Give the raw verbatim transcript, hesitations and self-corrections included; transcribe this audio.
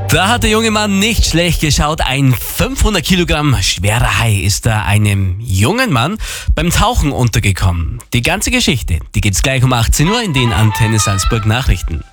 Da hat der junge Mann nicht schlecht geschaut. Ein fünfhundert Kilogramm schwerer Hai ist da einem jungen Mann beim Tauchen untergekommen. Die ganze Geschichte, die gibt's gleich um achtzehn Uhr in den Antenne Salzburg Nachrichten.